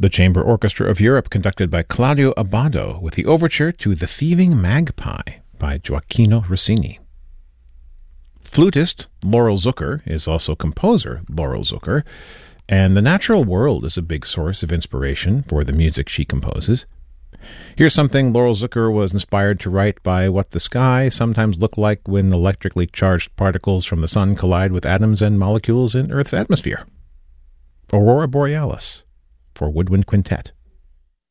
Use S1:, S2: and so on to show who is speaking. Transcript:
S1: The Chamber Orchestra of Europe, conducted by Claudio Abbado, with the overture to The Thieving Magpie by Gioacchino Rossini. Flutist Laurel Zucker is also composer Laurel Zucker, and the natural world is a big source of inspiration for the music she composes. Here's something Laurel Zucker was inspired to write by what the sky sometimes looked like when electrically charged particles from the sun collide with atoms and molecules in Earth's atmosphere. Aurora Borealis, for Woodwind Quintet.